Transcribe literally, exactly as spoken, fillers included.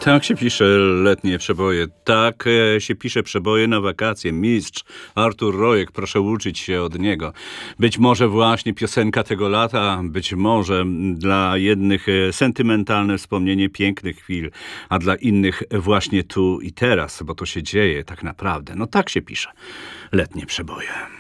Tak się pisze letnie przeboje. Tak e, się pisze przeboje na wakacje. Mistrz Artur Rojek, proszę uczyć się od niego. Być może właśnie piosenka tego lata, być może dla jednych e, sentymentalne wspomnienie pięknych chwil, a dla innych właśnie tu i teraz, bo to się dzieje tak naprawdę. No tak się pisze letnie przeboje.